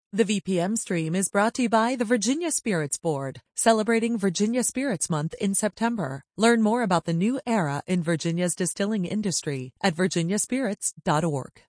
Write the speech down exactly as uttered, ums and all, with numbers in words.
The V P M stream is brought to you by the Virginia Spirits Board, celebrating Virginia Spirits Month in September. Learn more about the new era in Virginia's distilling industry at virginia spirits dot org.